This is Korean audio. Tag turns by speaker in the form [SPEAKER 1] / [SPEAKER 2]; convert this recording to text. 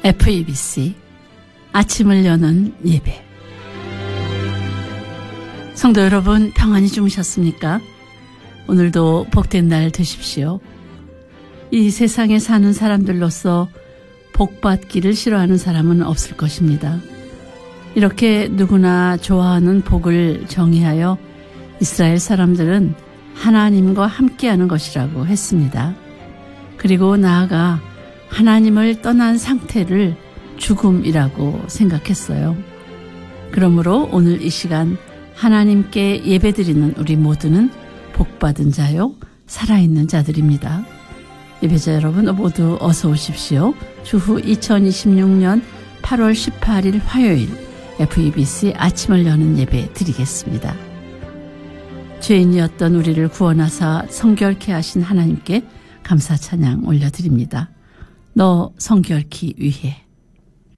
[SPEAKER 1] FEBC 아침을 여는 예배. 성도 여러분, 평안히 주무셨습니까? 오늘도 복된 날 되십시오. 이 세상에 사는 사람들로서 복받기를 싫어하는 사람은 없을 것입니다. 이렇게 누구나 좋아하는 복을 정의하여 이스라엘 사람들은 하나님과 함께하는 것이라고 했습니다. 그리고 나아가 하나님을 떠난 상태를 죽음이라고 생각했어요. 그러므로 오늘 이 시간 하나님께 예배드리는 우리 모두는 복받은 자요, 살아있는 자들입니다. 예배자 여러분 모두 어서 오십시오. 주후 2026년 8월 18일 화요일 FEBC 아침을 여는 예배 드리겠습니다. 죄인이었던 우리를 구원하사 성결케 하신 하나님께 감사 찬양 올려드립니다. 너 성결케 위해.